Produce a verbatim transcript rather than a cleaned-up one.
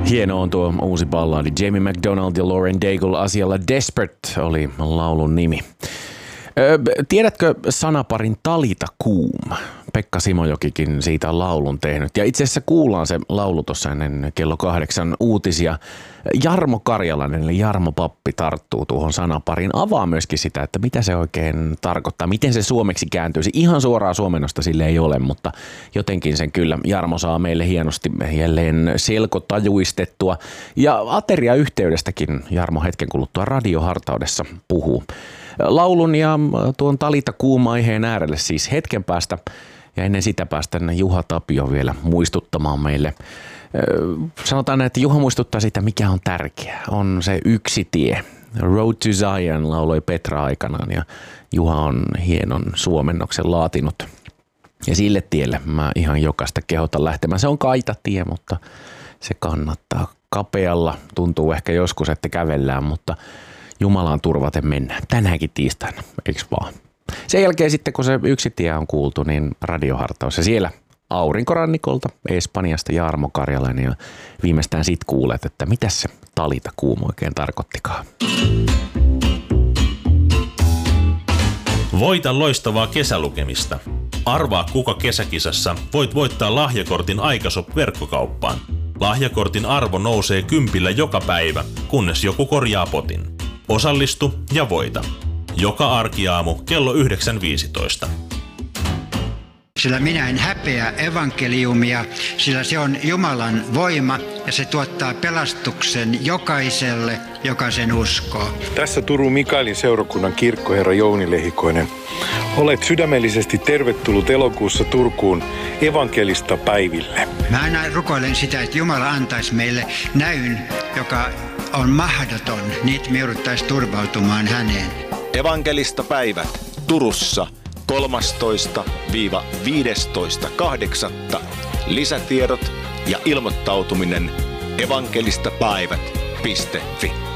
Hieno on tuo uusi balladi. Jamie McDonald ja Lauren Daigle asialla Desperate oli laulun nimi. Öö, tiedätkö sanaparin Talita Kuum? Pekka Simojokikin siitä on laulun tehnyt. Ja itse asiassa kuullaan se laulu tuossa ennen kello kahdeksan uutisia. Jarmo Karjalainen eli Jarmo Pappi tarttuu tuohon sanaparin. Avaa myöskin sitä, että mitä se oikein tarkoittaa. Miten se suomeksi kääntyisi. Ihan suoraa suomennosta sille ei ole, mutta jotenkin sen kyllä Jarmo saa meille hienosti jälleen selkotajuistettua. Ja ateriayhteydestäkin Jarmo hetken kuluttua radiohartaudessa puhuu. Laulun ja tuon Talita Kuum aiheen äärelle siis hetken päästä. Ja ennen sitä päästään Juha Tapio vielä muistuttamaan meille. Sanotaan, että Juha muistuttaa sitä, mikä on tärkeää. On se yksi tie. Road to Zion lauloi Petra aikanaan ja Juha on hienon suomennoksen laatinut. Ja sille tielle mä ihan jokaista kehotan lähtemään. Se on kaitatie, mutta se kannattaa. Kapealla tuntuu ehkä joskus, että kävellään, mutta Jumalaan turvaten mennään. Tänäänkin tiistaina, eiks vaan? Sen jälkeen sitten, kun se yksi tie on kuultu, niin radiohartaus. Ja siellä aurinkorannikolta, Espanjasta Jarmo Karjalainen. Ja viimeistään sit kuulet, että mitä se Talita Kuum oikein tarkoittikaan. Voita loistavaa kesälukemista. Arvaa, kuka kesäkisassa voit voittaa lahjakortin Aikashop-verkkokauppaan. Lahjakortin arvo nousee kympillä joka päivä, kunnes joku korjaa potin. Osallistu ja voita. Joka arkiaamu kello yhdeksän viisitoista. Sillä minä en häpeä evankeliumia, sillä se on Jumalan voima ja se tuottaa pelastuksen jokaiselle, joka sen uskoo. Tässä Turun Mikaelin seurakunnan kirkkoherra Jouni Lehikoinen. Olet sydämellisesti tervetullut elokuussa Turkuun evankelista päiville. Mä aina rukoilen sitä, että Jumala antaisi meille näyn, joka on mahdoton, niin me jouduttaisiin turvautumaan häneen. Evankelista päivät Turussa kolmastoista viidestoista kahdeksatta Lisätiedot ja ilmoittautuminen evankelistapäivät piste fi.